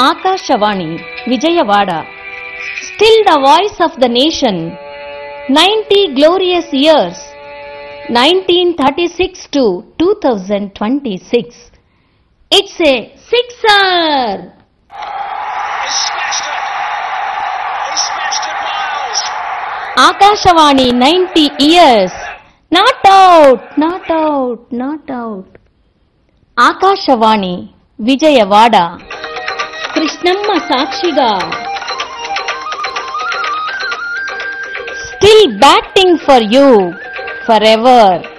Akashavani, Vijayawada. Still the voice of the nation. 90 glorious years. 1936 to 2026. It's a sixer! He smashed it! He smashed it, Miles! Akashavani 90 years. Not out, not out, not out. Akashavani, Vijayawada. Krishnamma Sakshiga. Still batting for you forever.